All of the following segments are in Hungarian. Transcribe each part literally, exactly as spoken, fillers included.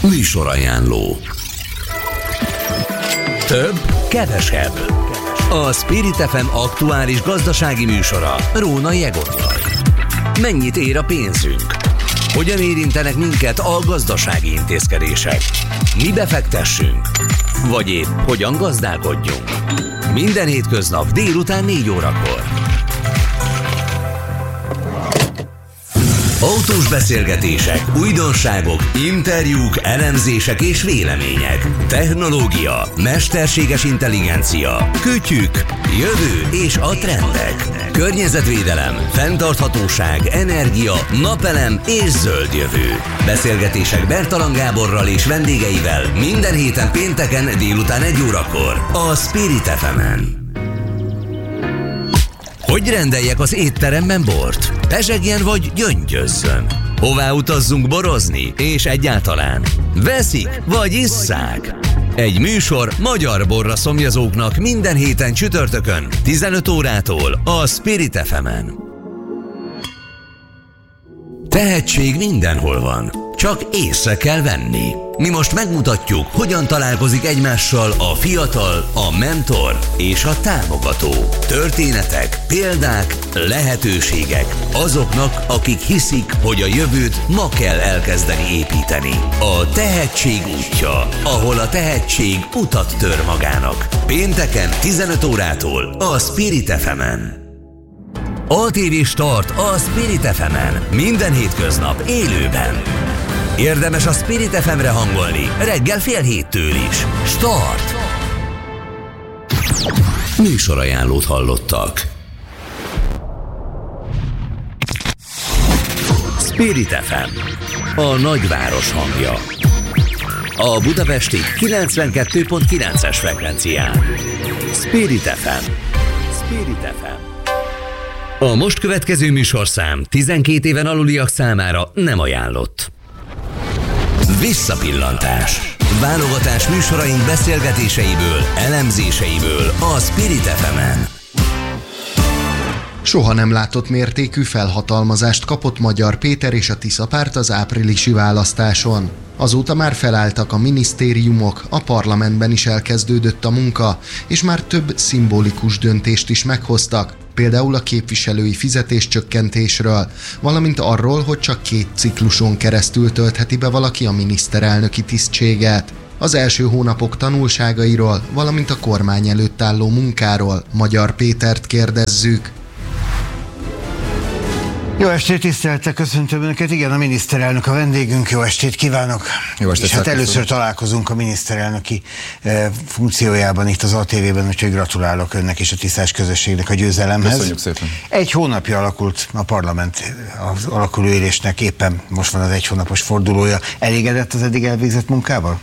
Műsorajánló. Több, kevesebb. A Spirit ef em aktuális gazdasági műsora Rónai Egottal. Mennyit ér a pénzünk? Hogyan érintenek minket a gazdasági intézkedések? Mi befektessünk? Vagy épp hogyan gazdálkodjunk? Minden hétköznap délután négy órakor. Autós beszélgetések, újdonságok, interjúk, elemzések és vélemények. Technológia, mesterséges intelligencia, kütyük, jövő és a trendek. Környezetvédelem, fenntarthatóság, energia, napelem és zöld jövő. Beszélgetések Bertalan Gáborral és vendégeivel minden héten pénteken délután egy órakor a Spirit ef emen. Hogy rendeljek az étteremben bort? Pezsegjen vagy gyöngyözzön? Hová utazzunk borozni? És egyáltalán veszik vagy isszák? Egy műsor magyar borra szomjazóknak minden héten csütörtökön tizenöt órától a Spirit ef emen. Tehetség mindenhol van, csak észre kell venni. Mi most megmutatjuk, hogyan találkozik egymással a fiatal, a mentor és a támogató. Történetek, példák, lehetőségek azoknak, akik hiszik, hogy a jövőt ma kell elkezdeni építeni. A tehetség útja, ahol a tehetség utat tör magának. Pénteken tizenöt órától a Spirit ef emen. á té vé Start a Spirit ef emen. Minden hétköznap élőben. Érdemes a Spirit ef emre hangolni, reggel fél héttől is. Start! Műsorajánlót hallottak. Spirit ef em, a nagyváros hangja. A budapesti kilencvenkettő pont kilences frekvencián. Spirit ef em. Spirit ef em. A most következő műsorszám tizenkét éven aluliak számára nem ajánlott. Visszapillantás. Válogatás műsoraink beszélgetéseiből, elemzéseiből a Spirit ef emen. Soha nem látott mértékű felhatalmazást kapott Magyar Péter és a Tisza párt az áprilisi választáson. Azóta már felálltak a minisztériumok, a parlamentben is elkezdődött a munka, és már több szimbolikus döntést is meghoztak, például a képviselői fizetéscsökkentésről, valamint arról, hogy csak két cikluson keresztül töltheti be valaki a miniszterelnöki tisztséget. Az első hónapok tanulságairól, valamint a kormány előtt álló munkáról Magyar Pétert kérdezzük. Jó estét, tiszteltek, köszöntöm Önöket. Igen, a miniszterelnök a vendégünk. Jó estét kívánok. Jó estét. És hát először találkozunk a miniszterelnöki e, funkciójában itt az á té vében, úgyhogy gratulálok Önnek és a tisztás közösségnek a győzelemhez. Köszönjük szépen. Egy hónapja alakult a parlament az alakuló ülésnek, éppen most van az egy hónapos fordulója. Elégedett az eddig elvégzett munkával?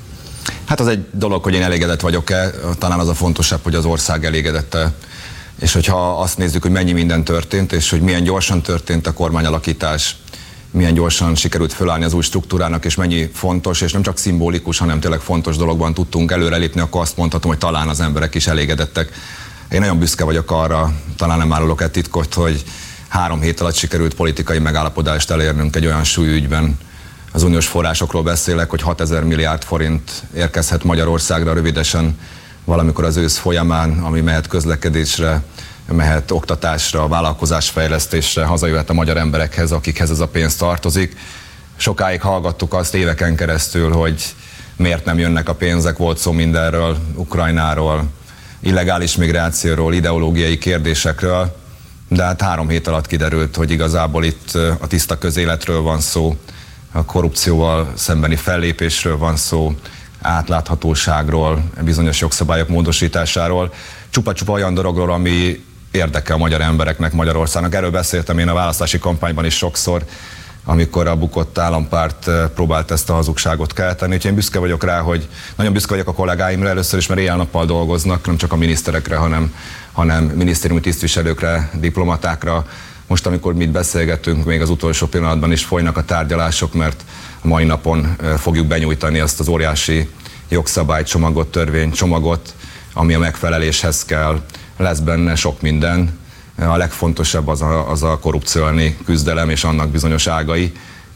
Hát az egy dolog, hogy én elégedett vagyok-e, talán az a fontosabb, hogy az ország elégedette. És hogyha azt nézzük, hogy mennyi minden történt, és hogy milyen gyorsan történt a kormányalakítás, milyen gyorsan sikerült fölállni az új struktúrának, és mennyi fontos, és nem csak szimbolikus, hanem tényleg fontos dologban tudtunk előrelépni, akkor azt mondhatom, hogy talán az emberek is elégedettek. Én nagyon büszke vagyok arra, talán nem árulok egy titkot, hogy három hét alatt sikerült politikai megállapodást elérnünk egy olyan súlyügyben. Az uniós forrásokról beszélek, hogy hatezer milliárd forint érkezhet Magyarországra rövidesen, valamikor az ősz folyamán, ami mehet közlekedésre, mehet oktatásra, vállalkozásfejlesztésre, hazajöhet a magyar emberekhez, akikhez ez a pénz tartozik. Sokáig hallgattuk azt éveken keresztül, hogy miért nem jönnek a pénzek, volt szó mindenről, Ukrajnáról, illegális migrációról, ideológiai kérdésekről, de hát három hét alatt kiderült, hogy igazából itt a tiszta közéletről van szó, a korrupcióval szembeni fellépésről van szó, átláthatóságról, bizonyos jogszabályok módosításáról, csupa-csupa olyan dologról, ami érdekel a magyar embereknek, Magyarországnak. Erről beszéltem én a választási kampányban is sokszor, amikor a bukott állampárt próbált ezt a hazugságot kelteni. Úgyhogy én büszke vagyok rá, hogy nagyon büszke vagyok a kollégáimra először is, mert éjjel-nappal dolgoznak, nem csak a miniszterekre, hanem, hanem minisztériumi tisztviselőkre, diplomatákra. Most, amikor mi beszélgetünk, még az utolsó pillanatban is folynak a tárgyalások, mert a mai napon fogjuk benyújtani azt az óriási jogszabálycsomagot, törvénycsomagot, ami a megfeleléshez kell. Lesz benne sok minden. A legfontosabb az a, az a korrupció elleni küzdelem és annak bizonyos ágai.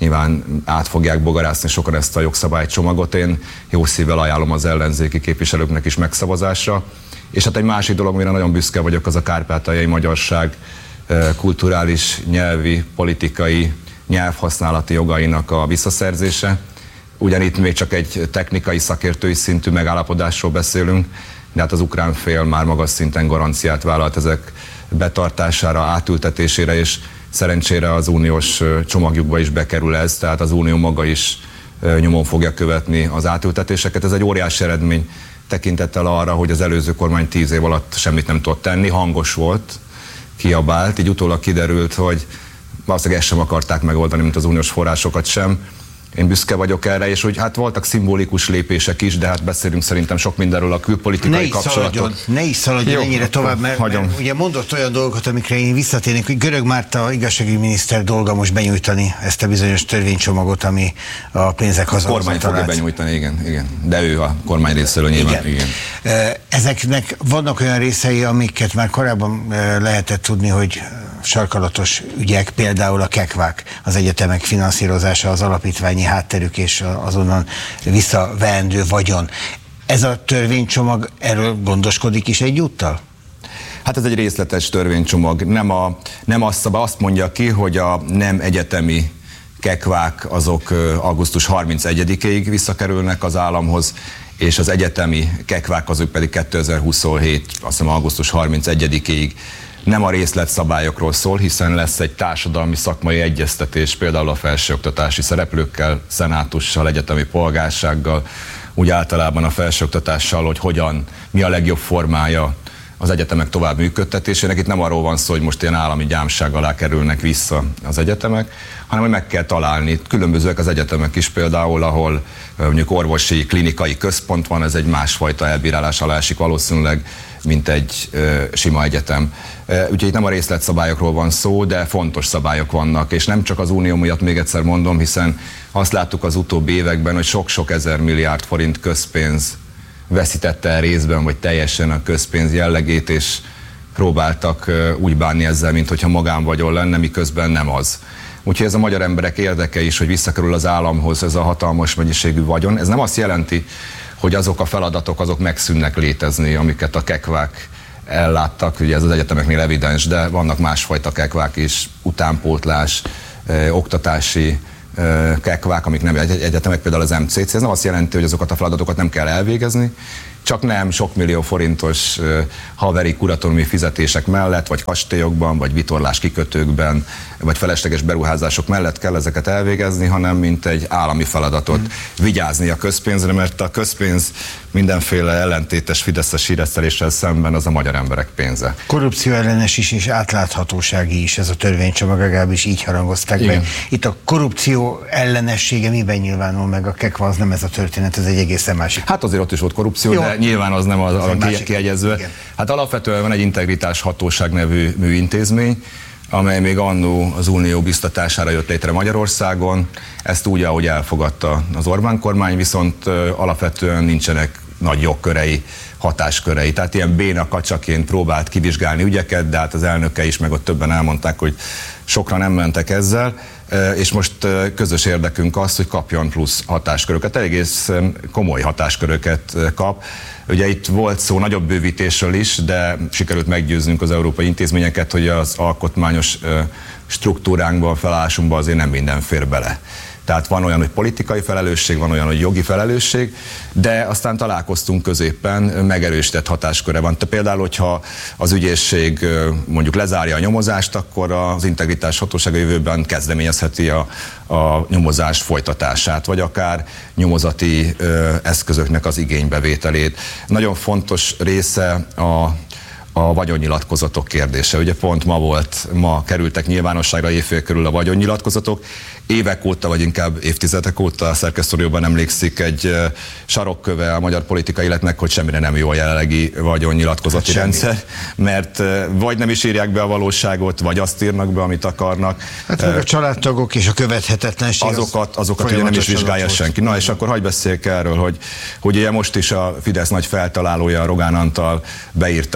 nyilván át fogják bogarászni sokan ezt a jogszabálycsomagot. Én jó szívvel ajánlom az ellenzéki képviselőknek is megszavazásra. És hát egy másik dolog, amire nagyon büszke vagyok, az a kárpátaljai magyarság kulturális, nyelvi, politikai, nyelvhasználati jogainak a visszaszerzése. Ugyanitt még csak egy technikai, szakértői szintű megállapodásról beszélünk, de hát az ukrán fél már magas szinten garanciát vállalt ezek betartására, átültetésére, és szerencsére az uniós csomagjukba is bekerül ez, tehát az unió maga is nyomon fogja követni az átültetéseket. Ez egy óriási eredmény tekintettel arra, hogy az előző kormány tíz év alatt semmit nem tudott tenni, hangos volt, kiabált, így utólag kiderült, hogy valószínűleg ezt sem akarták megoldani, mint az uniós forrásokat sem. Én büszke vagyok erre, és hogy hát voltak szimbolikus lépések is, de hát beszélünk szerintem sok mindenről a külpolitikai kapcsolatok. Ne is szaladjon ennyire tovább, mert, mert ugye mondott olyan dolgokat, amikre én visszatérnék, hogy Görög Márta igazságügyminiszter dolga most benyújtani ezt a bizonyos törvénycsomagot, ami a pénzek hazahozatalát. A kormány fogja benyújtani, igen, igen. De ő a kormány részéről nyilván, igen. igen. Ezeknek vannak olyan részei, amiket már korábban lehetett tudni, hogy sarkalatos ügyek, például a kekvák, az egyetemek finanszírozása, az alapítványi hátterük és azonnan visszaveendő vagyon. Ez a törvénycsomag erről gondoskodik is egyúttal? Hát ez egy részletes törvénycsomag. Nem, a, nem azt, azt mondja ki, hogy a nem egyetemi kekvák azok augusztus harmincegyedikéig visszakerülnek az államhoz, és az egyetemi kekvák azok pedig kétezer-huszonhét, azt hiszem augusztus harmincegyedikéig. Nem a részletszabályokról szól, hiszen lesz egy társadalmi szakmai egyeztetés például a felsőoktatási szereplőkkel, szenátussal, egyetemi polgársággal, úgy általában a felsőoktatással, hogy hogyan, mi a legjobb formája az egyetemek tovább működtetésének. Itt nem arról van szó, hogy most ilyen állami gyámság alá kerülnek vissza az egyetemek, hanem hogy meg kell találni. Különbözőek az egyetemek is például, ahol mondjuk orvosi, klinikai központ van, ez egy másfajta elbírálás alá esik valószínűleg, mint egy ö, sima egyetem. Úgyhogy itt nem a részletszabályokról van szó, de fontos szabályok vannak, és nem csak az unió miatt, még egyszer mondom, hiszen azt láttuk az utóbbi években, hogy sok-sok ezer milliárd forint közpénz veszítette el részben, vagy teljesen a közpénz jellegét, és próbáltak úgy bánni ezzel, mint hogyha magánvagyon lenne, miközben nem az. Úgyhogy ez a magyar emberek érdeke is, hogy visszakerül az államhoz ez a hatalmas mennyiségű vagyon. Ez nem azt jelenti, hogy azok a feladatok azok megszűnnek létezni, amiket a kekvák elláttak, ugye ez az egyetemeknél evidens, de vannak másfajta kekvák is, utánpótlás, ö, oktatási ö, kekvák, amik nem egyetemek, például az em cé cé. Ez nem azt jelenti, hogy azokat a feladatokat nem kell elvégezni, csak nem sok millió forintos uh, haveri kuratóriumi fizetések mellett, vagy kastélyokban, vagy vitorlás kikötőkben, vagy felesleges beruházások mellett kell ezeket elvégezni, hanem mint egy állami feladatot mm. vigyázni a közpénzre, mert a közpénz mindenféle ellentétes fideszes híreszteléssel szemben az a magyar emberek pénze. Korrupció ellenes is és átláthatósági is ez a törvénycsomag, legalábbis így harangozták Igen. be. Itt a korrupció ellenessége miben nyilvánul meg? A kekva az nem ez a történet, ez egy egészen másik. Hát azért ott is volt korrupció, jó. De nyilván az nem az, az kiegyezve. Hát alapvetően van egy integritás hatóság nevű műintézmény, amely még annó az unió biztatására jött létre Magyarországon. Ezt úgy, ahogy elfogadta az Orbán kormány, viszont alapvetően nincsenek nagy jogkörei, hatáskörei. Tehát ilyen béna kacsaként próbált kivizsgálni ügyeket, de hát az elnöke is, meg ott többen elmondták, hogy sokra nem mentek ezzel, és most közös érdekünk az, hogy kapjon plusz hatásköröket, egész komoly hatásköröket kap. Ugye itt volt szó nagyobb bővítésről is, de sikerült meggyőznünk az európai intézményeket, hogy az alkotmányos struktúránkban, felállásunkban azért nem minden fér bele. Tehát van olyan, hogy politikai felelősség, van olyan, hogy jogi felelősség, de aztán találkoztunk középen, megerősített hatásköre van. Te például, hogyha az ügyészség mondjuk lezárja a nyomozást, akkor az integritás hatósága jövőben kezdeményezheti a, a nyomozás folytatását, vagy akár nyomozati ö, eszközöknek az igénybevételét. Nagyon fontos része a a vagyonnyilatkozatok kérdése. Ugye pont ma volt, ma kerültek nyilvánosságra éjfél körül a vagyonnyilatkozatok. Évek óta, vagy inkább évtizedek óta a szerkesztőjében emlékszik egy uh, sarokköve a magyar politikai életnek, hogy semmire nem jó a jelenlegi vagyonnyilatkozati hát rendszer, mert uh, vagy nem is írják be a valóságot, vagy azt írnak be, amit akarnak. Hát meg uh, a családtagok és a követhetetlenség. Azokat, azokat ugye nem is vizsgálja senki. Na és akkor hagyj beszéljek erről, hogy, hogy ugye most is a Fidesz nagy feltalálója, Rogán Antal beírta azt, hogy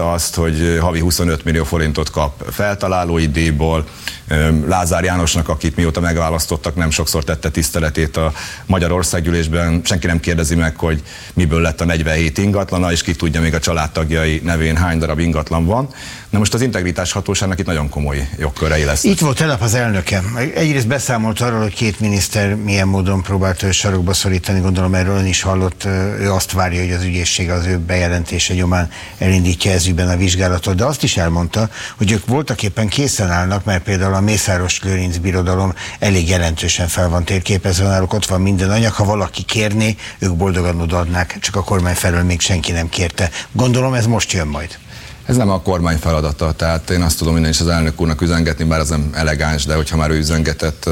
hogy havi huszonöt millió forintot kap feltalálói díjból. Lázár Jánosnak, akit mióta megválasztottak, nem sokszor tette tiszteletét a Magyar Országgyűlésben. Senki nem kérdezi meg, hogy miből lett a negyvenhét ingatlana, és ki tudja még a családtagjai nevén hány darab ingatlan van. Na most az integritás hatóságnak itt nagyon komoly jogkörei lesz. Itt volt tegnap az elnöke. Egyrészt beszámolt arról, hogy két miniszter milyen módon próbált ő sarokba szorítani, gondolom erről ön is hallott, ő azt várja, hogy az ügyészség az ő bejelentése nyomán elindítja ez ügyben a vizsgálatot, de azt is elmondta, hogy ők voltak éppen készen állnak, mert például a Mészáros Lőrinc birodalom elég jelentősen fel van térképezve, náluk ott van minden anyag, ha valaki kérné, ők boldogan odaadnák, csak a kormány felől még senki nem kérte. Gondolom ez most jön majd. Ez nem a kormány feladata, tehát én azt tudom minden is az elnök úrnak üzengetni, bár ez nem elegáns, de hogyha már ő üzengetett,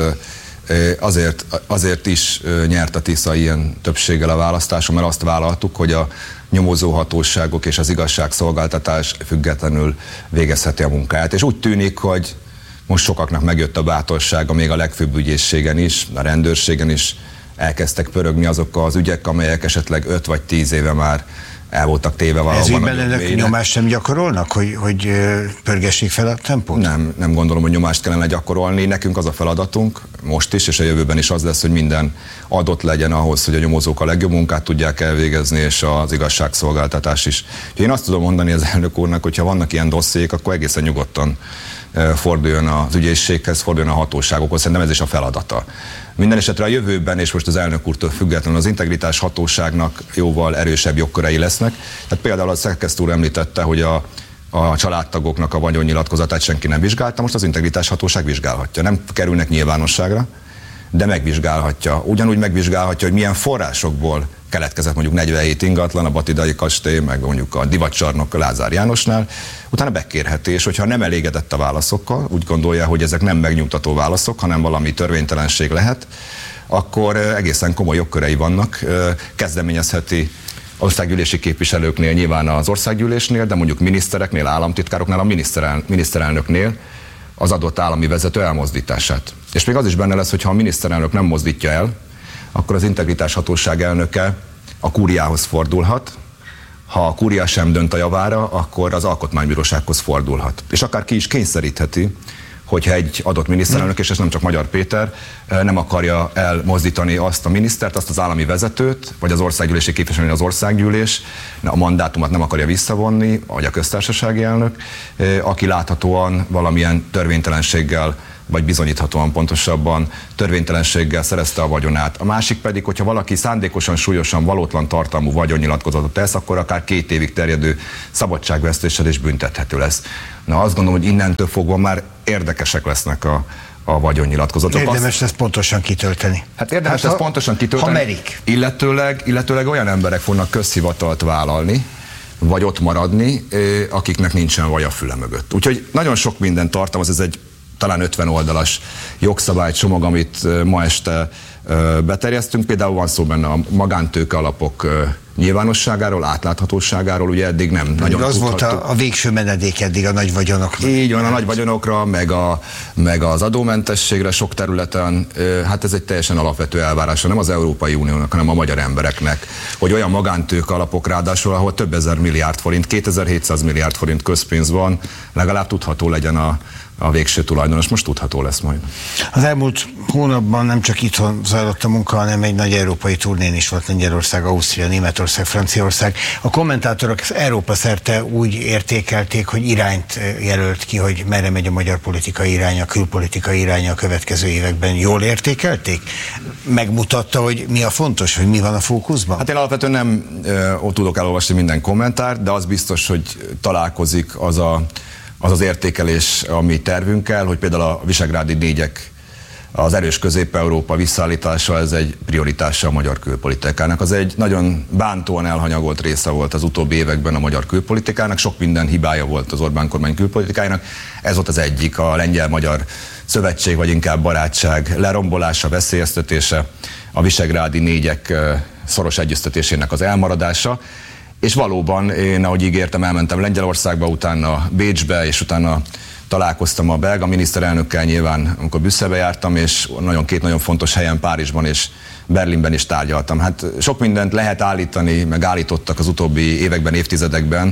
azért, azért is nyert a Tisza ilyen többséggel a választáson, mert azt vállaltuk, hogy a nyomozóhatóságok és az igazságszolgáltatás függetlenül végezheti a munkáját. És úgy tűnik, hogy most sokaknak megjött a bátorsága, még a legfőbb ügyészségen is, a rendőrségen is elkezdtek pörögni azok az ügyek, amelyek esetleg öt vagy tíz éve már el voltak téve valahol. Ez ügyben önök nyomást sem gyakorolnak, hogy, hogy pörgessék fel a tempót? Nem, nem gondolom, hogy nyomást kellene gyakorolni. Nekünk az a feladatunk, most is, és a jövőben is az lesz, hogy minden adott legyen ahhoz, hogy a nyomozók a legjobb munkát tudják elvégezni, és az igazságszolgáltatás is. Én azt tudom mondani az elnök úrnak, hogy ha vannak ilyen dossziék, akkor egészen nyugodtan forduljon az ügyészséghez, forduljon a hatóságokhoz, szerintem ez is a feladata. Minden esetre a jövőben, és most az elnök úrtól függetlenül az integritás hatóságnak jóval erősebb jogkörei lesznek. Tehát például a Szerkesztő úr említette, hogy a, a családtagoknak a vagyonnyilatkozatát senki nem vizsgálta, most az integritás hatóság vizsgálhatja. Nem kerülnek nyilvánosságra, de megvizsgálhatja. Ugyanúgy megvizsgálhatja, hogy milyen forrásokból keletkezett mondjuk negyvenhét ingatlan, a Batidai kastély, meg mondjuk a divatcsarnok a Lázár Jánosnál, utána bekérheti, és hogyha nem elégedett a válaszokkal, úgy gondolja, hogy ezek nem megnyugtató válaszok, hanem valami törvénytelenség lehet, akkor egészen komoly jogkörei vannak, kezdeményezheti országgyűlési képviselőknél, nyilván az országgyűlésnél, de mondjuk minisztereknél, államtitkároknál, a miniszterel, miniszterelnöknél az adott állami vezető elmozdítását. És még az is benne lesz, hogy ha a miniszterelnök nem mozdítja el, akkor az integritás hatóság elnöke a kúriához fordulhat. Ha a kúria sem dönt a javára, akkor az alkotmánybírósághoz fordulhat. És akár ki is kényszerítheti, hogyha egy adott miniszterelnök, és ez nem csak Magyar Péter, nem akarja elmozdítani azt a minisztert, azt az állami vezetőt, vagy az országgyűlési képviselő, az országgyűlés, a mandátumot nem akarja visszavonni, vagy a köztársasági elnök, aki láthatóan valamilyen törvénytelenséggel, vagy bizonyíthatóan pontosabban törvénytelenséggel szerezte a vagyonát. A másik pedig, hogyha valaki szándékosan, súlyosan, valótlan tartalmú vagyonnyilatkozatot tesz, akkor akár két évig terjedő szabadságvesztéssel is büntethető lesz. Na, azt gondolom, hogy innentől fogva már érdekesek lesznek a, a vagyonnyilatkozatok. Érdemes azt, ezt pontosan kitölteni. Hát érdemes hát, ezt pontosan kitölteni. Ha merik. Illetőleg, illetőleg olyan emberek fognak közhivatalt vállalni, vagy ott maradni, akiknek nincsen vaj a füle mögött. Úgyhogy nagyon sok minden tartalmaz, ez egy talán ötven oldalas jogszabálycsomag, amit ma este beterjesztünk. Például van szó benne a magántőke alapok nyilvánosságáról, átláthatóságáról, ugye eddig nem nagyon az tudhattuk. volt a, a végső menedék eddig a nagy vagyonokra. Így van, a nagy vagyonokra, meg, a, meg az adómentességre sok területen, hát ez egy teljesen alapvető elvárása, nem az Európai Uniónak, hanem a magyar embereknek, hogy olyan magántőke alapok ráadásul, ahol több ezer milliárd forint, kétezer-hétszáz milliárd forint közpénz van, legalább tudható legyen a a végső tulajdonos, most tudható lesz majd. Az elmúlt hónapban nem csak itthon zajlott a munka, hanem egy nagy európai turnén is volt, Lengyelország, Ausztria, Németország, Franciaország. A kommentátorok Európa szerte úgy értékelték, hogy irányt jelölt ki, hogy merre megy a magyar politikai iránya, a külpolitikai iránya a következő években. Jól értékelték? Megmutatta, hogy mi a fontos, hogy mi van a fókuszban? Hát én alapvetően nem ott tudok elolvasni minden kommentárt, de az biztos, hogy találkozik az a az az értékelés, ami tervünkkel, hogy például a visegrádi négyek, az erős Közép-Európa visszaállítása, ez egy prioritása a magyar külpolitikának. Az egy nagyon bántóan elhanyagolt része volt az utóbbi években a magyar külpolitikának, sok minden hibája volt az Orbán kormány külpolitikájának. Ez volt az egyik, a lengyel-magyar szövetség, vagy inkább barátság lerombolása, veszélyeztetése, a visegrádi négyek szoros egyeztetésének az elmaradása. És valóban én, ahogy ígértem, elmentem Lengyelországba, utána Bécsbe, és utána találkoztam a belga miniszterelnökkel nyilván, amikor Brüsszelbe jártam, és nagyon két nagyon fontos helyen, Párizsban és Berlinben is tárgyaltam. Hát sok mindent lehet állítani, meg állítottak az utóbbi években, évtizedekben,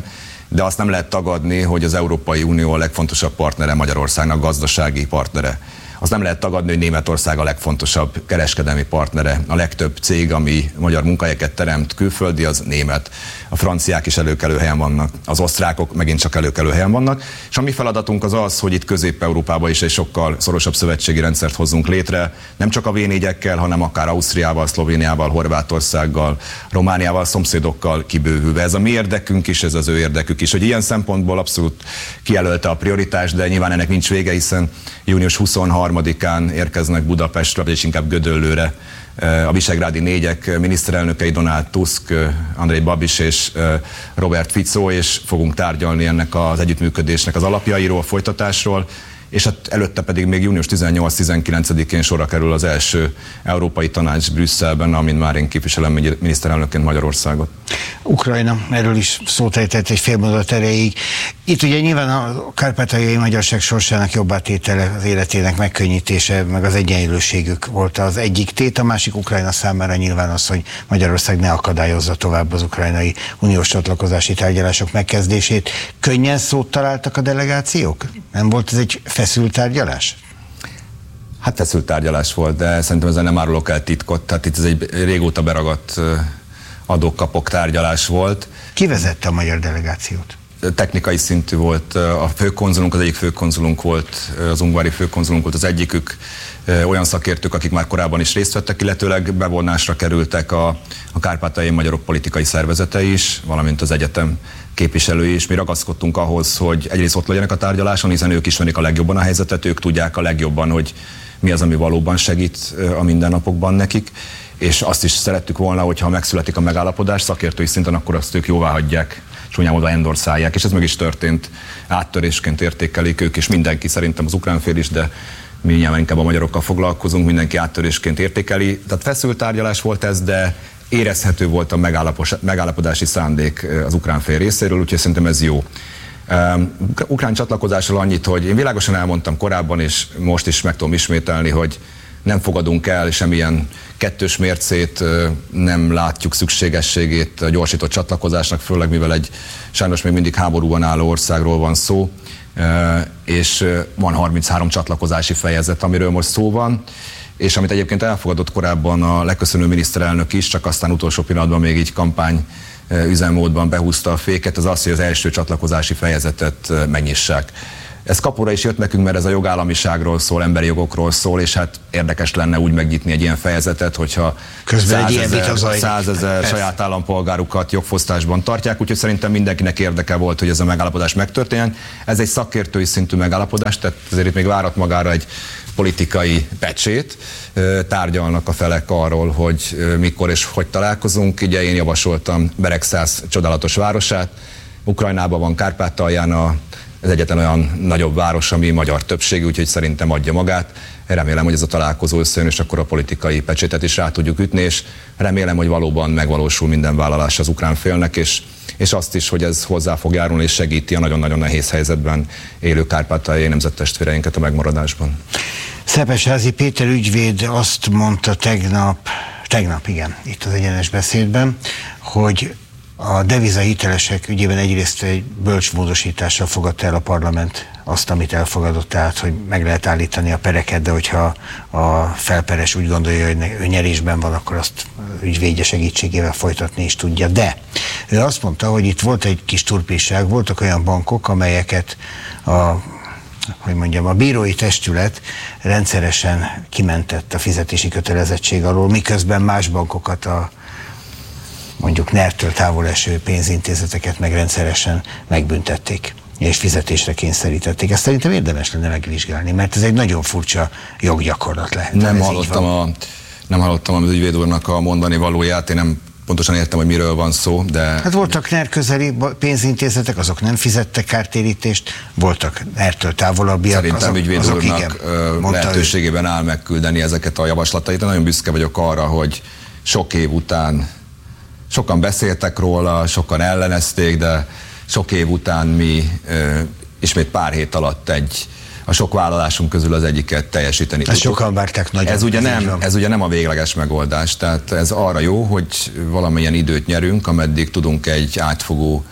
de azt nem lehet tagadni, hogy az Európai Unió a legfontosabb partnere Magyarországnak, gazdasági partnere. Azt nem lehet tagadni, hogy Németország a legfontosabb kereskedelmi partnere. A legtöbb cég, ami magyar munkahelyeket teremt külföldi, az német. A franciák is előkelő helyen vannak, az osztrákok megint csak előkelő helyen vannak. És a mi feladatunk az az, hogy itt Közép-Európában is egy sokkal szorosabb szövetségi rendszert hozzunk létre, nem csak a vé négyekkel, hanem akár Ausztriával, Szlovéniával, Horvátországgal, Romániával, szomszédokkal kibővülve. Ez a mi érdekünk is, ez az ő érdekük is. Hogy ilyen szempontból abszolút kijelölte a prioritást, de nyilván ennek nincs vége, hiszen június huszonharmadikán érkeznek Budapestre, és inkább Gödöllőre a visegrádi négyek miniszterelnökei, Donald Tusk, Andrej Babis és Robert Fico, és fogunk tárgyalni ennek az együttműködésnek az alapjairól, a folytatásról, és hát előtte pedig még június tizennyolc-tizenkilencedikén sorra kerül az első Európai Tanács Brüsszelben, amin már én képviselem miniszterelnökként Magyarországot. Ukrajna, erről is szót ejtett egy fél mondat erejéig. Itt ugye nyilván a kárpátaljai magyarság sorsának jobbátétele, az életének megkönnyítése, meg az egyenlőségük volt az egyik tét, a másik Ukrajna számára nyilván az, hogy Magyarország ne akadályozza tovább az ukrajnai uniós csatlakozási tárgyalások megkezdését. Könnyen szót találtak a delegációk? Nem volt ez egy feszült tárgyalás? Hát feszült tárgyalás volt, de szerintem ezzel nem árulok el titkot. Tehát itt ez egy régóta beragadt adok-kapok tárgyalás volt. Ki vezette a magyar delegációt? Technikai szintű volt, a főkonzulunk, az egyik főkonzulunk volt, az ungvári főkonzulunk volt az egyikük, olyan szakértők, akik már korábban is részt vettek, illetőleg bevonásra kerültek a, a kárpátaljai magyarok politikai szervezetei is, valamint az egyetem képviselői is. Mi ragaszkodtunk ahhoz, hogy egyrészt ott legyenek a tárgyaláson, hiszen ők ismerik a legjobban a helyzetet, ők tudják a legjobban, hogy mi az, ami valóban segít a mindennapokban nekik, és azt is szerettük volna, hogyha megszületik a megállapodás szakértői szinten, akkor azt ők jóvá hagyják, csúnyán mondva endorszálják, és ez meg is történt, áttörésként értékelik ők, és mindenki, szerintem az ukrán fél is, de mi nyilván inkább a magyarokkal foglalkozunk, mindenki áttörésként értékeli. Tehát feszült tárgyalás volt ez, de érezhető volt a megállapodási szándék az ukrán fél részéről, úgyhogy szerintem ez jó. Um, ukrán csatlakozásról annyit, hogy én világosan elmondtam korábban, és most is meg tudom ismételni, hogy nem fogadunk el semmilyen kettős mércét, nem látjuk szükségességét a gyorsított csatlakozásnak, főleg mivel egy sajnos még mindig háborúban álló országról van szó, és van harminchárom csatlakozási fejezet, amiről most szó van, és amit egyébként elfogadott korábban a leköszönő miniszterelnök is, csak aztán utolsó pillanatban még így kampány üzemmódban behúzta a féket, az az, hogy az első csatlakozási fejezetet megnyissák. Ez kapura is jött nekünk, mert ez a jogállamiságról szól, emberi jogokról szól, és hát érdekes lenne úgy megnyitni egy ilyen fejezetet, hogyha százezer saját állampolgárukat jogfosztásban tartják, úgyhogy szerintem mindenkinek érdeke volt, hogy ez a megállapodás megtörténjen. Ez egy szakértői szintű megállapodás, tehát azért itt még várat magára egy politikai pecsét, tárgyalnak a felek arról, hogy mikor és hogy találkozunk. Ugye én javasoltam Beregszász csodálatos városát, Ukrajnában van, Kárpátalján a ez egyetlen olyan nagyobb város, ami magyar többségű, úgyhogy szerintem adja magát. Remélem, hogy ez a találkozó összejön, és akkor a politikai pecsétet is rá tudjuk ütni, és remélem, hogy valóban megvalósul minden vállalás az ukrán félnek, és, és azt is, hogy ez hozzá fog járulni, és segíti a nagyon-nagyon nehéz helyzetben élő kárpátaljai nemzettestvéreinket a megmaradásban. Szepesházy Péter ügyvéd azt mondta tegnap, tegnap igen, itt az Egyenes Beszédben, hogy a devizahitelesek ügyében egyrészt egy bölcs módosítással fogadta el a parlament azt, amit elfogadott, tehát, hogy meg lehet állítani a pereket, de hogyha a felperes úgy gondolja, hogy ő nyerésben van, akkor azt ügyvédje segítségével folytatni is tudja. De ő azt mondta, hogy itt volt egy kis turpisság, voltak olyan bankok, amelyeket a hogy mondjam, a bírói testület rendszeresen kimentett a fizetési kötelezettség alól, miközben más bankokat, a mondjuk nertől távol eső pénzintézeteket meg rendszeresen megbüntették, és fizetésre kényszerítették. Ezt szerintem érdemes lenne megvizsgálni, mert ez egy nagyon furcsa joggyakorlat lehet. Nem hallottam, a, nem hallottam az ügyvéd úrnak a mondani valóját, én nem pontosan értem, hogy miről van szó, de... Hát voltak NER közeli pénzintézetek, azok nem fizettek kártérítést, voltak NER-től távolabbiak, Szerintem azok, ügyvéd azok úrnak igen, lehetőségében áll megküldeni ezeket a javaslatait. Nagyon büszke vagyok arra, hogy sok év után sokan beszéltek róla, sokan ellenezték, de sok év után mi ö, ismét pár hét alatt egy, a sok vállalásunk közül az egyiket teljesíteni tudtuk. Sokan várták nagyon. Ez ugye, nem, ez ugye nem a végleges megoldás, tehát ez arra jó, hogy valamilyen időt nyerünk, ameddig tudunk egy átfogó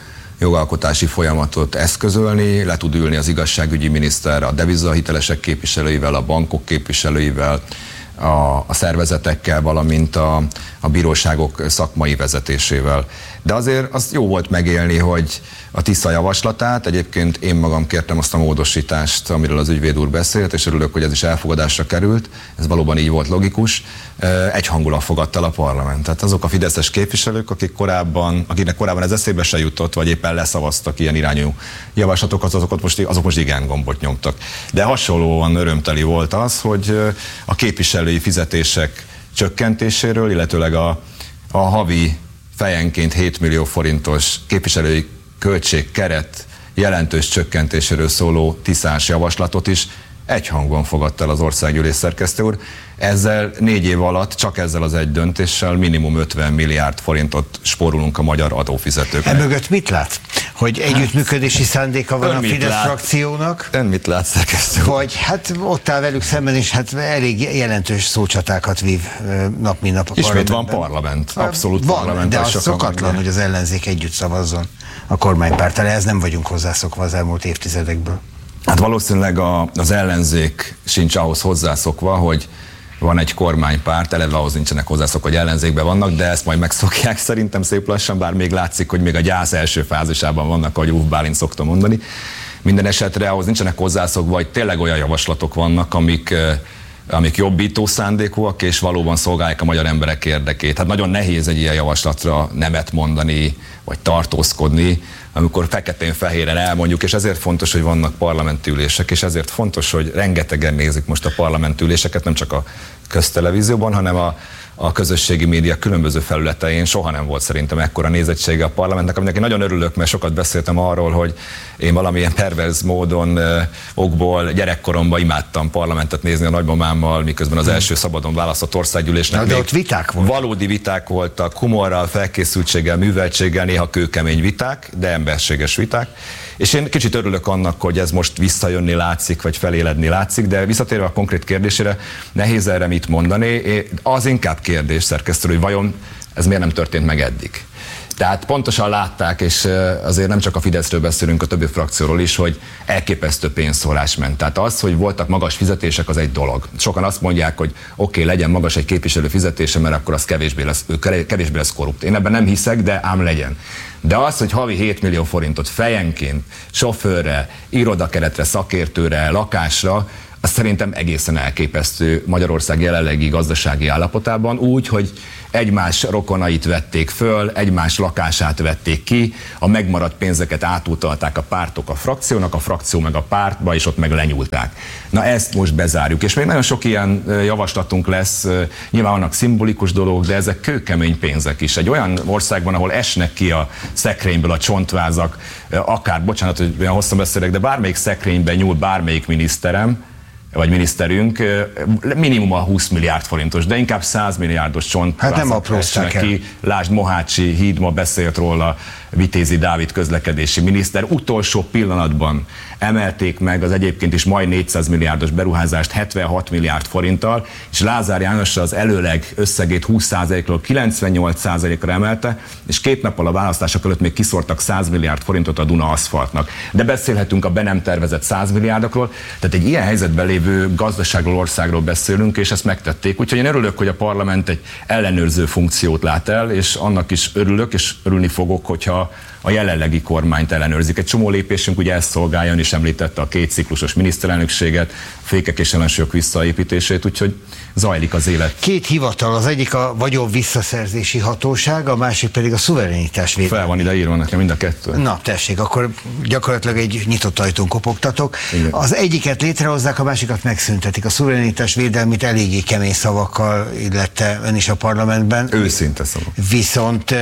jogalkotási folyamatot eszközölni, le tud ülni az igazságügyi miniszter a devizahitelesek képviselőivel, a bankok képviselőivel, a, a szervezetekkel, valamint a, a bíróságok szakmai vezetésével. De azért az jó volt megélni, hogy a Tisza javaslatát, egyébként én magam kértem azt a módosítást, amiről az ügyvéd úr beszélt, és örülök, hogy ez is elfogadásra került, ez valóban így volt logikus, egyhangulag fogadta el a parlament. Tehát azok a fideszes képviselők, akik korábban, akiknek korábban ez eszébe se jutott, vagy éppen leszavaztak ilyen irányú javaslatokat, azokat most, azok most igen gombot nyomtak. De hasonlóan örömteli volt az, hogy a képviselői fizetések csökkentéséről, illetőleg a, a havi fejenként hét millió forintos képviselői költségkeret jelentős csökkentéséről szóló tiszás javaslatot is egyhangúan fogadta el az országgyűlés szerkesztő úr. Ezzel négy év alatt, csak ezzel az egy döntéssel minimum ötven milliárd forintot spórolunk a magyar adófizetőknek. Emögött mit lát? Hogy együttműködési szándéka van a Fidesz lát? frakciónak? Ön mit lát, szerkesztő úr? Vagy hát ott áll velük szemben, és hát elég jelentős szócsatákat vív nap, mint nap a Ismét van parlament, abszolút van, parlament. de az szokatlan, meg... hogy az ellenzék együtt szavazzon a kormánypárttal. Ez nem vagyunk hozzászokva az elmúlt évtizedekből. Hát valószínűleg a, az ellenzék sincs ahhoz hozzászokva, hogy van egy kormánypárt, eleve ahhoz nincsenek hozzászokva, hogy ellenzékben vannak, de ezt majd megszokják szerintem szép lassan, bár még látszik, hogy még a gyász első fázisában vannak, ahogy Ruf Bálint szokta mondani. Minden esetre ahhoz nincsenek hozzászokva, hogy tényleg olyan javaslatok vannak, amik, amik jobbító szándékúak, és valóban szolgálják a magyar emberek érdekét. Hát nagyon nehéz egy ilyen javaslatra nemet mondani, vagy tartózkodni, amikor feketén-fehéren elmondjuk, és ezért fontos, hogy vannak parlamenti ülések, és ezért fontos, hogy rengetegen nézik most a parlamenti üléseket, nem csak a köztelevízióban, hanem a, a közösségi média különböző felületein. Soha nem volt szerintem ekkora nézettsége a parlamentnek, aminek én nagyon örülök, mert sokat beszéltem arról, hogy én valamilyen perverz módon, ö, okból gyerekkoromban imádtam parlamentet nézni a nagymamámmal, miközben az első szabadon választott országgyűlésnek. Na, de ott viták voltak. Valódi viták voltak, humorral, felkészültséggel, műveltséggel, néha kőkemény viták, de emberséges viták. És én kicsit örülök annak, hogy ez most visszajönni látszik, vagy feléledni látszik, de visszatérve a konkrét kérdésére, nehéz erre mit mondani. Az inkább kérdés, szerkesztő, hogy vajon ez miért nem történt meg eddig. Tehát pontosan látták, és azért nem csak a Fideszről beszélünk, a többi frakcióról is, hogy elképesztő pénzszórás ment. Tehát az, hogy voltak magas fizetések, az egy dolog. Sokan azt mondják, hogy oké, okay, legyen magas egy képviselő fizetése, mert akkor az kevésbé lesz, kevésbé lesz korrupt. Én ebben nem hiszek, de ám legyen. De az, hogy havi hét millió forintot fejenként, sofőrre, irodakeretre, szakértőre, lakásra, az szerintem egészen elképesztő Magyarország jelenlegi gazdasági állapotában, úgy, hogy egymás rokonait vették föl, egymás lakását vették ki, a megmaradt pénzeket átutalták a pártok a frakciónak, a frakció meg a pártba, és ott meg lenyúlták. Na ezt most bezárjuk, és még nagyon sok ilyen javaslatunk lesz, nyilván vannak szimbolikus dolgok, de ezek kőkemény pénzek is. Egy olyan országban, ahol esnek ki a szekrényből a csontvázak, akár, bocsánat, hogy olyan hosszan beszélek, de bármelyik szekrényben nyúl bármelyik miniszterem, vagy miniszterünk, minimum a húsz milliárd forintos, de inkább száz milliárdos csontvázak. Hát nem aprózták el. Lásd, Mohácsi híd, ma beszélt róla Vitézi Dávid közlekedési miniszter. Utolsó pillanatban emelték meg az egyébként is majd négyszáz milliárdos beruházást hetvenhat milliárd forinttal, és Lázár János az előleg összegét húsz százalékról kilencvennyolc százalékra emelte, és két nappal a választások előtt még kiszórtak száz milliárd forintot a Duna aszfaltnak. De beszélhetünk a be nem tervezett száz milliárdokról, tehát egy ilyen helyzetben lévő gazdaságról, országról beszélünk, és ezt megtették. Úgyhogy én örülök, hogy a parlament egy ellenőrző funkciót lát el, és annak is örülök, és örülni fogok, hogyha a jelenlegi kormányt ellenőrzik. Egy csomó lépésünk ugye ezt szolgálja, ön is említette a két ciklusos miniszterelnökséget, fékek és ellensúlyok visszaépítését, úgyhogy zajlik az élet. Két hivatal, az egyik a vagyon visszaszerzési hatóság, a másik pedig a szuverenitás védelme. Fel van ide írva nekem mind a kettő. Na tessék, akkor gyakorlatilag egy nyitott ajtón kopogtatok. Igen. Az egyiket létrehozzák, a másikat megszüntetik. A szuverenitás védelmét eléggé kemény szavakkal illette ön is a parlamentben. Őszinte szavak. Viszont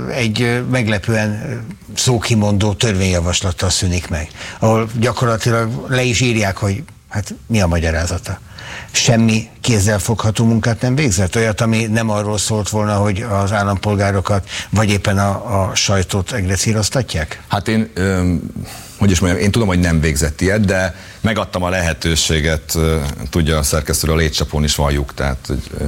egy meglepően szókimondó törvényjavaslattal szűnik meg, ahol gyakorlatilag le is írják, hogy hát mi a magyarázata. Semmi kézzelfogható munkát nem végzett? Olyat, ami nem arról szólt volna, hogy az állampolgárokat, vagy éppen a, a sajtót egrecíroztatják? Hát én öm, hogy is mondjam, én tudom, hogy nem végzett ilyet, de megadtam a lehetőséget, tudja a szerkesztő, a létcsapón is valljuk, tehát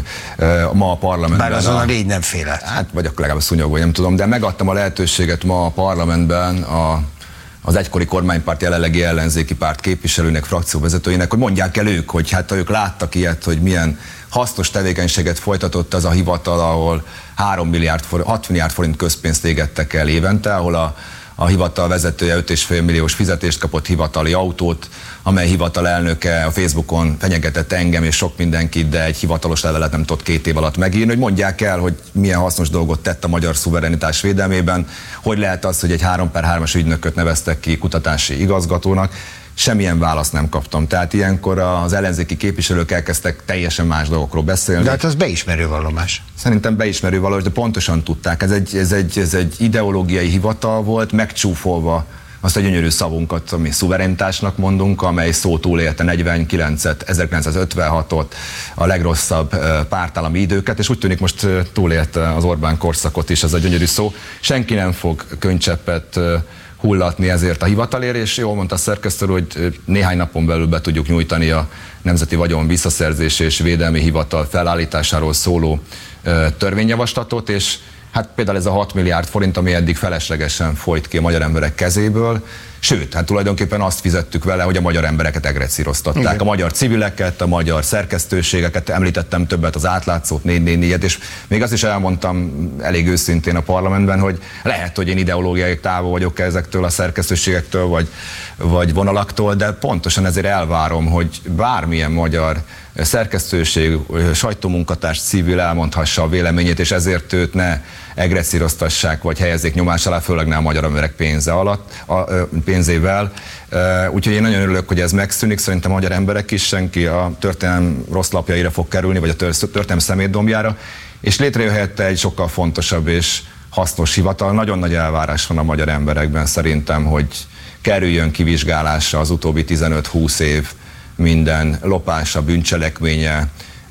ma a parlamentben... Bár azon a, a légy nem félhet. Hát, vagy akkor legalább a szúnyog, vagy nem tudom, de megadtam a lehetőséget ma a parlamentben a, az egykori kormánypárt, jelenlegi ellenzéki párt képviselőnek, frakcióvezetőinek, hogy mondják el ők, hogy hát ők láttak ilyet, hogy milyen hasznos tevékenységet folytatott az a hivatal, ahol három milliárd forint, hat milliárd forint közpénzt égettek el évente, ahol a A hivatal vezetője öt és fél milliós fizetést kapott, hivatali autót, amely hivatal elnöke a Facebookon fenyegetett engem és sok mindenkit, de egy hivatalos levelet nem tudott két év alatt megírni, hogy mondják el, hogy milyen hasznos dolgot tett a magyar szuverenitás védelmében, hogy lehet az, hogy egy három per hármas ügynököt neveztek ki kutatási igazgatónak. Semmilyen választ nem kaptam. Tehát ilyenkor az ellenzéki képviselők elkezdtek teljesen más dolgokról beszélni. De hát az beismerő vallomás. Szerintem beismerő vallomás, de pontosan tudták. Ez egy, ez egy, ez egy ideológiai hivatal volt, megcsúfolva azt a gyönyörű szavunkat, ami szuverenitásnak mondunk, amely szó túlélte negyvenkilencet, ezerkilencszázötvenhatot, a legrosszabb pártállami időket, és úgy tűnik most túlélte az Orbán korszakot is ez a gyönyörű szó. Senki nem fog könycseppet hullatni ezért a hivatalért, és jól mondta a szerkesztő, hogy néhány napon belül be tudjuk nyújtani a Nemzeti Vagyon Visszaszerzés és Védelmi Hivatal felállításáról szóló törvényjavaslatot, és hát például ez a hat milliárd forint, ami eddig feleslegesen folyt ki a magyar emberek kezéből, sőt, hát tulajdonképpen azt fizettük vele, hogy a magyar embereket egresszíroztatták. Igen. A magyar civileket, a magyar szerkesztőségeket, említettem többet az Átlátszót, négy négy négyet, és még azt is elmondtam elég őszintén a parlamentben, hogy lehet, hogy én ideológiai távol vagyok ezektől a szerkesztőségektől, vagy, vagy vonalaktól, de pontosan ezért elvárom, hogy bármilyen magyar szerkesztőség, sajtómunkatárs, civil elmondhassa a véleményét, és ezért őt ne egresszíroztassák, vagy helyezzék nyomás alá, főleg ne a magyar emberek pénze alatt, a, a, pénzével. Úgyhogy én nagyon örülök, hogy ez megszűnik, szerintem a magyar emberek is, senki a történelem rossz lapjaira fog kerülni, vagy a történelem szemétdombjára, és létrejöhet egy sokkal fontosabb és hasznos hivatal. Nagyon nagy elvárás van a magyar emberekben szerintem, hogy kerüljön kivizsgálásra az utóbbi tizenöt-húsz év minden lopása, bűncselekménye,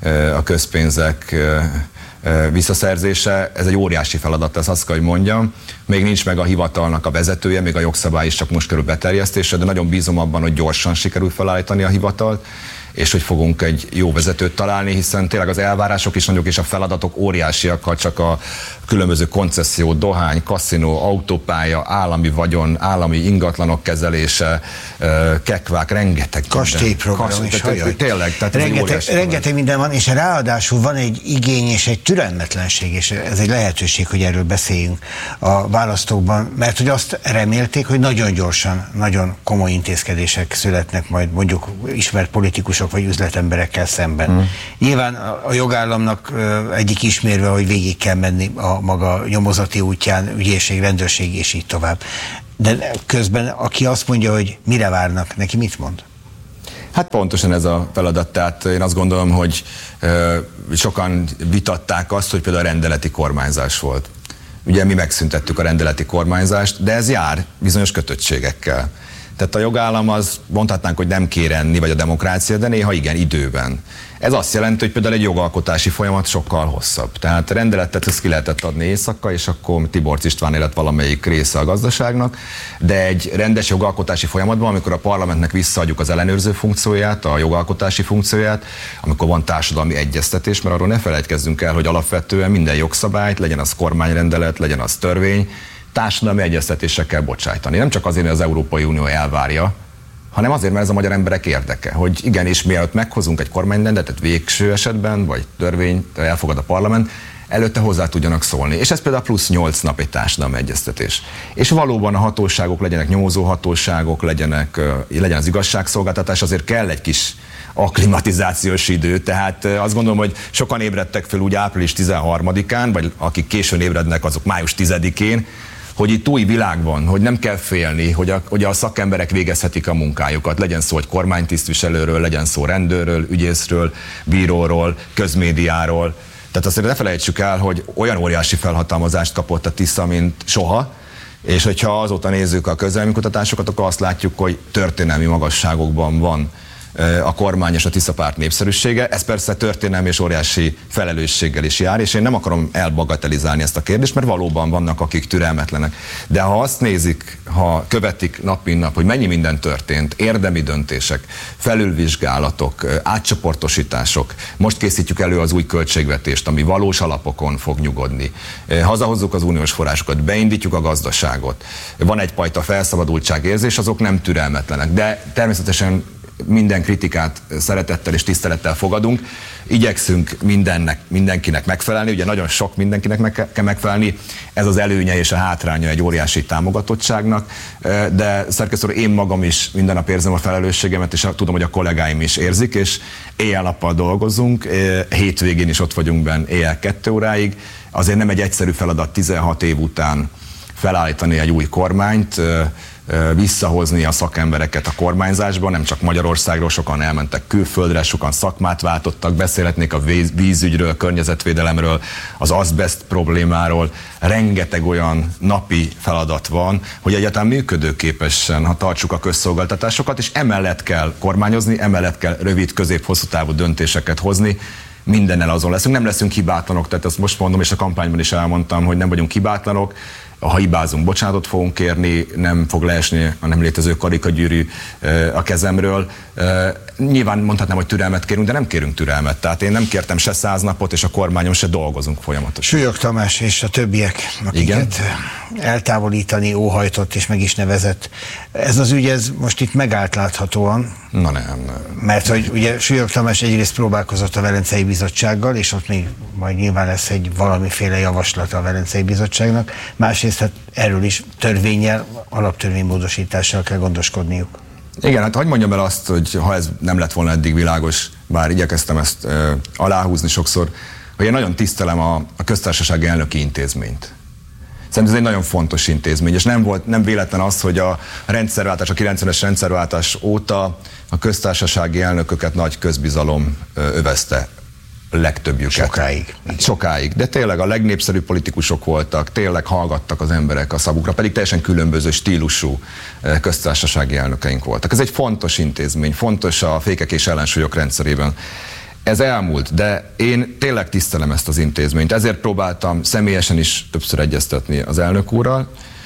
a közpénzek visszaszerzése. Ez egy óriási feladat, ezt azt kell, hogy mondjam. Még nincs meg a hivatalnak a vezetője, még a jogszabály is csak most kerül beterjesztésre, de nagyon bízom abban, hogy gyorsan sikerül felállítani a hivatalt, és hogy fogunk egy jó vezetőt találni, hiszen tényleg az elvárások is nagyok, és a feladatok óriásiak, ha csak a különböző koncesszió, dohány, kaszinó, autópálya, állami vagyon, állami ingatlanok kezelése, kekvák, rengeteg kastélyprogram is, hajaj. Tényleg, tehát rengeteg, rengeteg minden van, és ráadásul van egy igény és egy türelmetlenség, és ez egy lehetőség, hogy erről beszéljünk a választókban, mert hogy azt remélték, hogy nagyon gyorsan, nagyon komoly intézkedések születnek majd mondjuk ismert politikusok vagy üzletemberekkel szemben. Hmm. Nyilván a jogállamnak egyik ismérve, hogy végig kell menni a maga nyomozati útján, ügyészség, rendőrség és így tovább. De közben, aki azt mondja, hogy mire várnak, neki mit mond? Hát pontosan ez a feladat, tehát én azt gondolom, hogy ö, sokan vitatták azt, hogy például a rendeleti kormányzás volt. Ugye mi megszüntettük a rendeleti kormányzást, de ez jár bizonyos kötöttségekkel. Tehát a jogállam az, mondhatnánk, hogy nem kér enni, vagy a demokrácia, de néha igen, időben. Ez azt jelenti, hogy például egy jogalkotási folyamat sokkal hosszabb. Tehát rendeletet ezt ki lehetett adni éjszaka, és akkor Tiborcs István élet valamelyik része a gazdaságnak, de egy rendes jogalkotási folyamatban, amikor a parlamentnek visszaadjuk az ellenőrző funkcióját, a jogalkotási funkcióját, amikor van társadalmi egyeztetés, mert arról ne felejtkezzünk el, hogy alapvetően minden jogszabályt, legyen az kormányrendelet, legyen az törvény, társadalmi egyeztetésre kell bocsájtani. Nem csak azért, mert az Európai Unió elvárja, hanem azért, mert ez a magyar emberek érdeke, hogy igenis mielőtt meghozunk egy kormányrendeletet végső esetben, vagy törvényt elfogad a parlament, előtte hozzá tudjanak szólni. És ez például plusz nyolc nap egy társadalmi egyeztetés. És valóban a hatóságok legyenek nyomozó hatóságok, legyenek, legyen az igazságszolgáltatás, azért kell egy kis akklimatizációs idő, tehát azt gondolom, hogy sokan ébredtek fel úgy április tizenharmadikán, vagy akik későn ébrednek, azok május tizedikén, hogy itt új világ van, hogy nem kell félni, hogy a, hogy a szakemberek végezhetik a munkájukat. Legyen szó egy kormánytisztviselőről, legyen szó rendőrről, ügyészről, bíróról, közmédiáról. Tehát azért ne felejtsük el, hogy olyan óriási felhatalmazást kapott a Tisza, mint soha, és hogyha azóta nézzük a közvéleménykutatásokat, akkor azt látjuk, hogy történelmi magasságokban van a kormány és a Tisza párt népszerűsége. Ez persze történelmi és óriási felelősséggel is jár, és én nem akarom elbagatelizálni ezt a kérdést, mert valóban vannak, akik türelmetlenek. De ha azt nézik, ha követik nap mint nap, hogy mennyi minden történt, érdemi döntések, felülvizsgálatok, átcsoportosítások, most készítjük elő az új költségvetést, ami valós alapokon fog nyugodni. Hazahozzuk az uniós forrásokat, beindítjuk a gazdaságot. Van egyfajta felszabadultságérzés, azok nem türelmetlenek, de természetesen minden kritikát szeretettel és tisztelettel fogadunk. Igyekszünk mindennek, mindenkinek megfelelni, ugye nagyon sok mindenkinek meg kell megfelelni, ez az előnye és a hátránya egy óriási támogatottságnak, de szerkesztő úr, én magam is minden nap érzem a felelősségemet, és tudom, hogy a kollégáim is érzik, és éjjel-nappal dolgozunk, hétvégén is ott vagyunk benn éjjel kettő óráig, azért nem egy egyszerű feladat tizenhat év után felállítani egy új kormányt, visszahozni a szakembereket a kormányzásba, nem csak Magyarországról, sokan elmentek külföldre, sokan szakmát váltottak, beszélhetnék a vízügyről, környezetvédelemről, az azbest problémáról, rengeteg olyan napi feladat van, hogy egyáltalán működőképesen, ha tartsuk a közszolgáltatásokat, és emellett kell kormányozni, emellett kell rövid, közép, hosszú távú döntéseket hozni, mindennel azon leszünk, nem leszünk hibátlanok, tehát ezt most mondom, és a kampányban is elmondtam, hogy nem vagyunk hibátlanok, ha hibázunk, bocsánatot fogunk kérni, nem fog leesni a nem létező karikagyűrű a kezemről. Nyilván mondhatnám, hogy türelmet kérünk, de nem kérünk türelmet. Tehát én nem kértem se száz napot, és a kormányon se dolgozunk folyamatosan. Súlyog Tamás és a többiek, akiket Igen? eltávolítani óhajtott és meg is nevezett. Ez az ügy, ez most itt megállt láthatóan. Na nem. nem. Mert hogy ugye Súlyog Tamás egyrészt próbálkozott a Velencei Bizottsággal, és ott még majd nyilván lesz egy valamiféle javaslata a Velencei Bizottságnak. Másrészt hát erről is törvénnyel, alaptörvénymódosítással kell gondoskodniuk. Igen, hát hadd mondjam el azt, hogy ha ez nem lett volna eddig világos, bár igyekeztem ezt e, aláhúzni sokszor, hogy én nagyon tisztelem a, a köztársasági elnöki intézményt. Szerintem ez egy nagyon fontos intézmény, és nem volt, nem véletlen az, hogy a rendszerváltás, a kilencvenes rendszerváltás óta a köztársasági elnököket nagy közbizalom övezte. Legtöbbjüket. Sokáig. Sokáig. De tényleg a legnépszerűbb politikusok voltak, tényleg hallgattak az emberek a szavukra, pedig teljesen különböző stílusú köztársasági elnökeink voltak. Ez egy fontos intézmény, fontos a fékek és ellensúlyok rendszerében. Ez elmúlt, de én tényleg tisztelem ezt az intézményt, ezért próbáltam személyesen is többször egyeztetni az elnök úrral,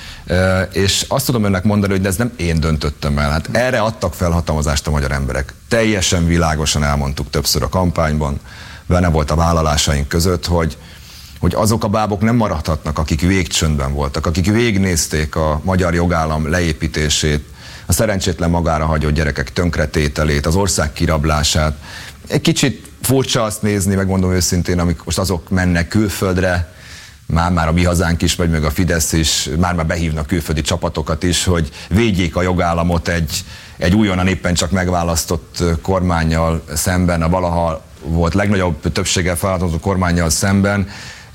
és azt tudom önnek mondani, hogy ez nem én döntöttem el. Hát erre adtak felhatalmazást a magyar emberek. Teljesen világosan elmondtuk többször a kampányban, benne volt a vállalásaink között, hogy, hogy azok a bábok nem maradhatnak, akik végcsöndben voltak, akik végignézték a magyar jogállam leépítését, a szerencsétlen magára hagyott gyerekek tönkretételét, az ország kirablását. Egy kicsit furcsa azt nézni, megmondom őszintén, amik most azok mennek külföldre, már-már a Mi Hazánk is, vagy meg a Fidesz is, már-már behívnak külföldi csapatokat is, hogy védjék a jogállamot egy, egy újonnan éppen csak megválasztott kormánnyal szemben, a valaha volt legnagyobb többséggel feladatott kormánnyal szemben.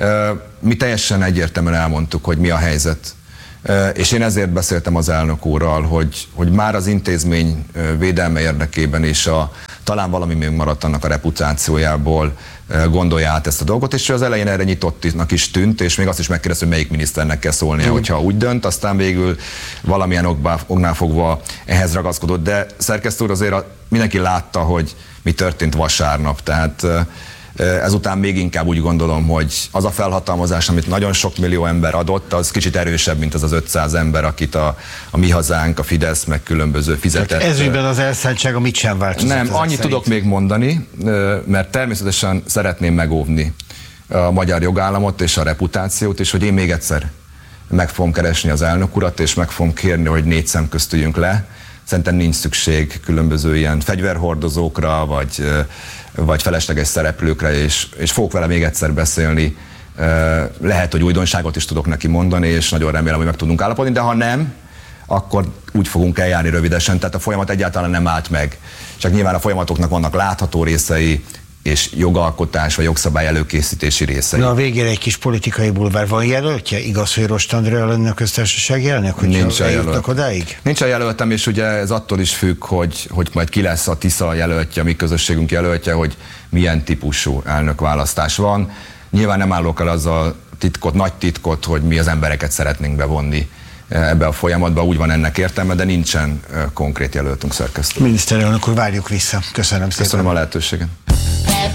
Mi teljesen egyértelműen elmondtuk, hogy mi a helyzet. És én ezért beszéltem az elnök úrral, hogy, hogy már az intézmény védelme érdekében is a, talán valami még maradt annak a reputációjából, gondolja át ezt a dolgot, és az elején erre nyitottnak is tűnt, és még azt is megkérdezte, hogy melyik miniszternek kell szólnia, mm. hogyha úgy dönt, aztán végül valamilyen oknál fogva ehhez ragaszkodott. De szerkesztő úr, azért a, mindenki látta, hogy mi történt vasárnap, tehát ezután még inkább úgy gondolom, hogy az a felhatalmazás, amit nagyon sok millió ember adott, az kicsit erősebb, mint az az ötszáz ember, akit a, a Mi Hazánk, a Fidesz, meg különböző fizetett. Ez ügyben az elszántsága mit sem változott? Nem, annyit szerint. Tudok még mondani, mert természetesen szeretném megóvni a magyar jogállamot és a reputációt, és hogy én még egyszer meg fogom keresni az elnök urat, és meg fogom kérni, hogy négy szem közt üljünk le. Szerintem nincs szükség különböző ilyen fegyverhordozókra, vagy, vagy felesleges szereplőkre, és, és fogok vele még egyszer beszélni. Lehet, hogy újdonságot is tudok neki mondani, és nagyon remélem, hogy meg tudunk állapodni, de ha nem, akkor úgy fogunk eljárni rövidesen, tehát a folyamat egyáltalán nem állt meg. Csak nyilván a folyamatoknak vannak látható részei, és jogalkotás vagy jogszabály előkészítési részei. Na a végére egy kis politikai bulvár. Van jelöltje? Igaz, hogy Rost Andrea lenne a köztársasági elnök, hogy eljutnak odáig? Nincs a jelöltem, és ugye ez attól is függ, hogy, hogy majd ki lesz a Tisza jelöltje, a mi közösségünk jelöltje, hogy milyen típusú elnökválasztás van. Nyilván nem állok el azzal titkot, nagy titkot, hogy mi az embereket szeretnénk bevonni ebbe a folyamatba, úgy van ennek értelme, de nincsen konkrét jelöltünk szerkesztő. Miniszterelnök úr, várjuk vissza. Köszönöm szépen. Köszönöm a lehetőséget.